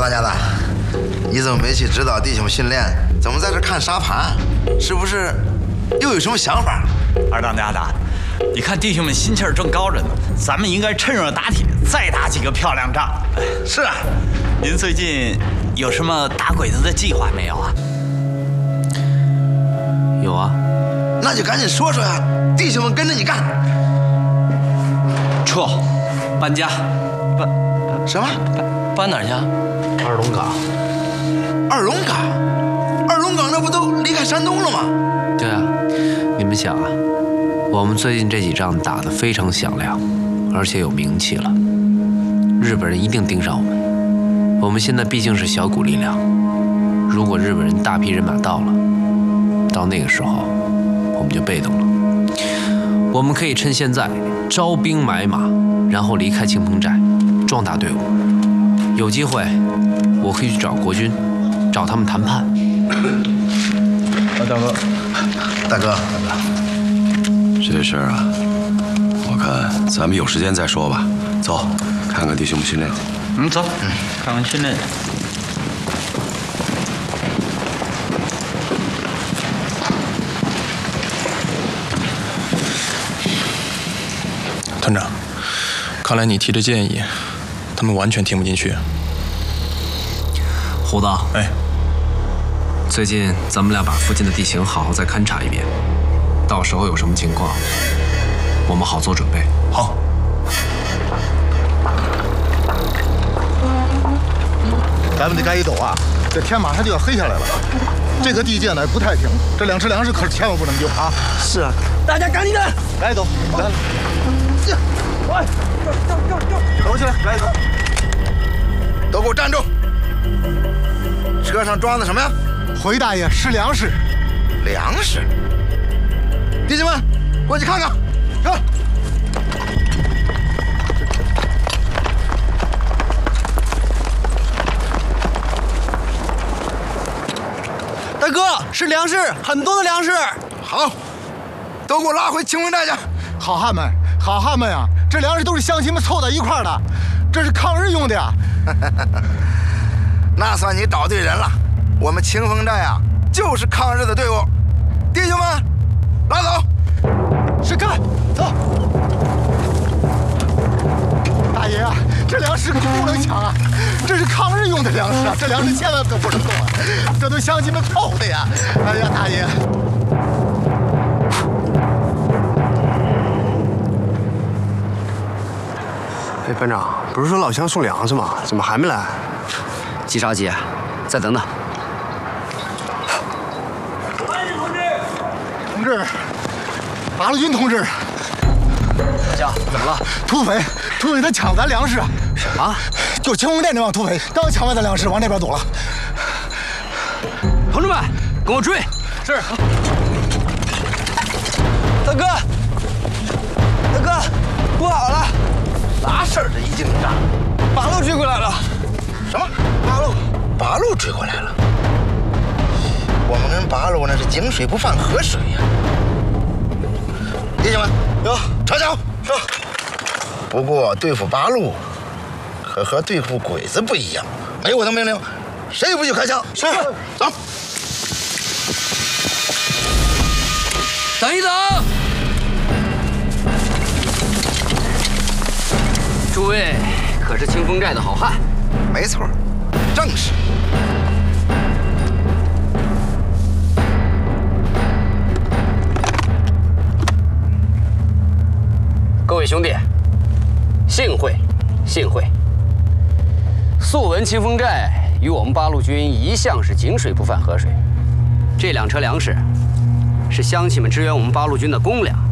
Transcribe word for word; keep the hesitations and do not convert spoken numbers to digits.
大家的，你怎么没去指导弟兄们训练？怎么在这看沙盘？是不是又有什么想法？ 二当家的，你看弟兄们心气儿正高着呢，咱们应该趁热打铁，再打几个漂亮仗。 是啊， 您最近有什么打鬼子的计划没有啊？ 有啊， 那就赶紧说说呀，弟兄们跟着你干。 撤，搬家，搬什么？ 搬搬哪儿去？二龙岗。 二龙岗？二龙岗那不都离开山东了吗？ 对啊，你们想啊，我们最近这几仗打得非常响亮，而且有名气了，日本人一定盯上我们。我们现在毕竟是小股力量，如果日本人大批人马到了，到那个时候我们就被动了。我们可以趁现在招兵买马，然后离开庆丰寨，壮大队伍。有机会，我可以去找国军，找他们谈判。 啊，大哥， 大哥，大哥， 这事儿啊，我看咱们有时间再说吧。走，看看弟兄们训练去。 嗯，走，嗯，看看训练。 团长，看来你提的建议，他们完全听不进去。 胡导， 哎， 最近咱们俩把附近的地形好好再勘察一遍，到时候有什么情况，我们好做准备。 好。 咱们得赶紧走啊！这天马上就要黑下来了，这个地界呢不太平，这两车粮食可千万不能丢啊！ 是啊，大家赶紧的， 来走，来，来，走起来，来走， 都给我站住！车上装的什么呀？ 回大爷是粮食， 粮食。弟兄们，过去看看，走。 大哥，是粮食，很多的粮食。 好，都给我拉回清风寨去。 好汉们，好汉们呀！这粮食都是乡亲们凑在一块儿的，这是抗日用的呀。 那算你找对人了，我们清风寨啊，就是抗日的队伍。弟兄们，拉走。 是干，走。大爷啊，这粮食可不能抢啊！这是抗日用的粮食啊，这粮食千万可不能动啊！这都乡亲们凑的呀！哎呀，大爷。 哎，班长，不是说老乡送粮食吗？怎么还没来？ 季少杰，再等等。 同志，八路军同志。 大将，怎么了？ 土匪，土匪他抢咱粮食啊！ 什么？ 就清风寨那帮土匪，刚抢完咱粮食，往那边走了。 同志们，跟我追！是。大哥，大哥，不好了！ 啥事儿？这一惊一乍， 八路追过来了。 什么？八路？八路追过来了？我们跟八路那是井水不犯河水呀、啊！弟兄们，有插脚。是。不过对付八路，可和对付鬼子不一样。没我的命令，谁也不许开枪。是。走。 等一等。诸位可是清风寨的好汉？ 没错，正是。 各位兄弟，幸会，幸会。素闻清风寨与我们八路军一向是井水不犯河水，这两车粮食是乡亲们支援我们八路军的公粮。